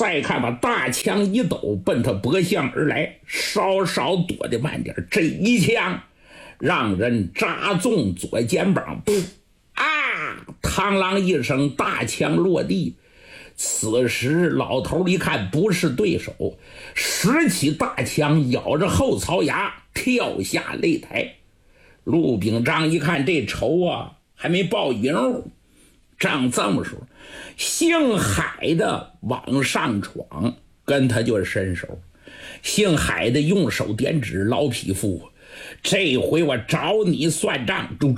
再看把大枪一抖，奔他脖项而来，稍稍躲得慢点，这一枪让人扎中左肩膀，噗啊！嘡啷一声，大枪落地。此时老头一看不是对手，拾起大枪，咬着后槽牙跳下擂台。陆秉章一看这仇啊还没报赢，正这么说，姓海的往上闯，跟他就伸手。姓海的用手点指，老匹夫，这回我找你算账！住。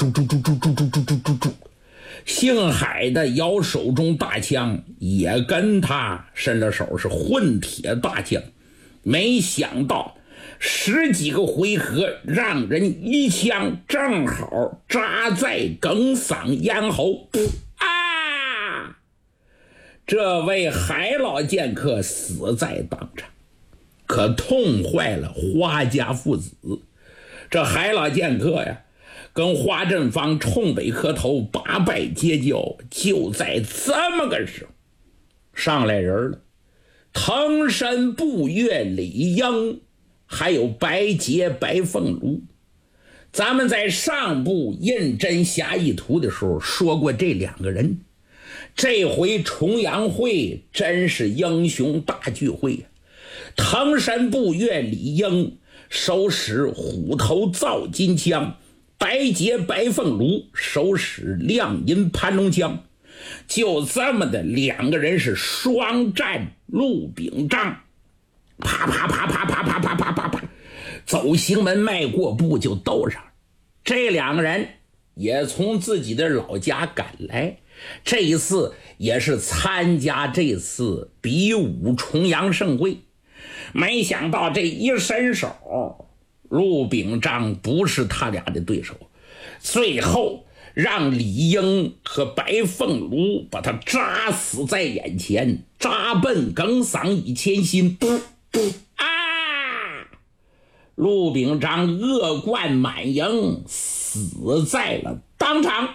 姓海的摇手中大枪，也跟他伸了手，是混铁大枪。没想到十几个回合，让人一枪正好扎在哽嗓咽喉，啊！这位海老剑客死在当场，可痛坏了花家父子。这海老剑客呀，跟花振芳冲北磕头，八拜结交。就在这么个时候，上来人了，藤山步月李英，还有白洁白凤庐。咱们在上部印真侠义图的时候说过这两个人，这回重阳会真是英雄大聚会。藤山步月李英手使虎头造金枪，白洁白凤庐手使亮银盘龙枪。就这么的两个人是双战陆秉章，啪啪啪啪啪啪啪啪啪啪，走行门迈过步就斗上了。这两个人也从自己的老家赶来，这一次也是参加这次比武重阳盛会。没想到这一伸手，陆秉章不是他俩的对手，最后让李英和白凤庐把他扎死在眼前，扎奔哽嗓以牵心，啊！陆秉章恶贯满盈，死在了当场。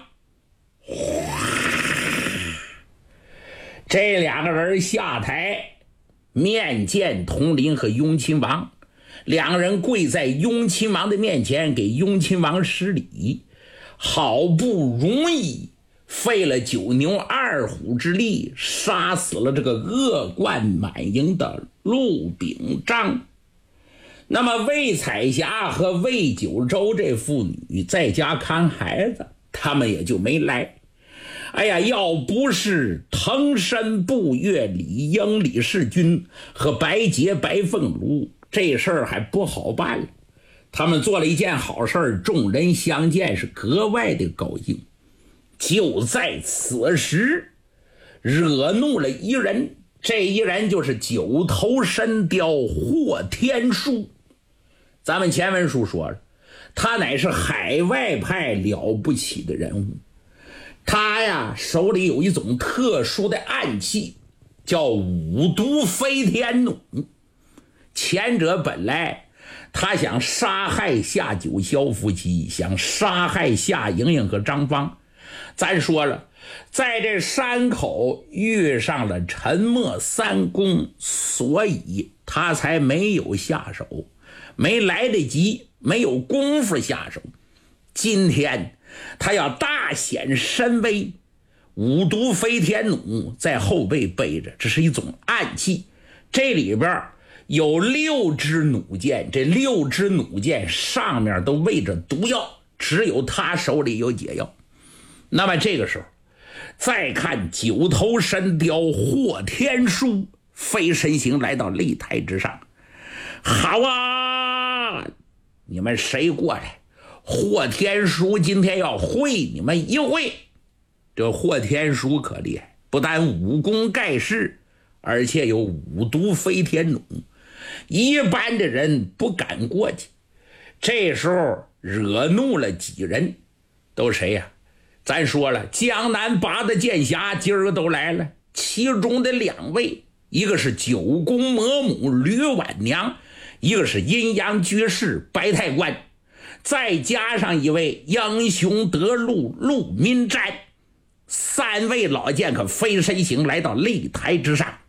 这两个人下台面见统领和雍亲王，两个人跪在雍亲王的面前给雍亲王施礼。好不容易费了九牛二虎之力，杀死了这个恶贯满盈的陆秉章。那么魏彩霞和魏九州这父女在家看孩子，他们也就没来。哎呀，要不是藤山步月李英李世军和白洁白凤庐，这事儿还不好办了。他们做了一件好事，众人相见是格外的高兴。就在此时，惹怒了一人，这一人就是九头神雕霍天书。咱们前文书说了，他乃是海外派了不起的人物。他呀手里有一种特殊的暗器，叫五毒飞天弩。前者本来他想杀害夏九霄夫妻，想杀害夏莹莹和张芳。咱说了，在这山口遇上了陈默三公，所以他才没有下手，没来得及，没有功夫下手。今天他要大显神威，五毒飞天弩在后背背着，这是一种暗器，这里边有6支弩箭，这6支弩箭上面都喂着毒药，只有他手里有解药。那么这个时候再看九头神雕霍天书飞身形来到擂台之上。好啊，你们谁过来？霍天书今天要会你们一会。这霍天书可厉害，不但武功盖世，而且有五毒飞天弩，一般的人不敢过去。这时候惹怒了几人，都谁呀？咱说了，江南8的剑侠今儿个都来了，其中的2位，一个是九宫魔母吕婉娘，一个是阴阳居士白太官，再加上一位英雄得路陆民战，3位老剑客飞身行来到擂台之上。